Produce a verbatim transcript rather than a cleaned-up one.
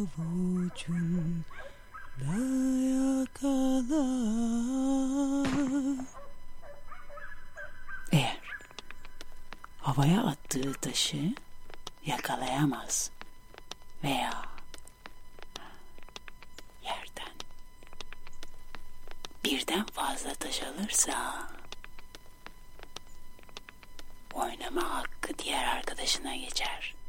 Avucunda yakala. Eğer havaya attığı taşı yakalayamaz veya yerden birden fazla taş alırsa oynama hakkı diğer arkadaşına geçer.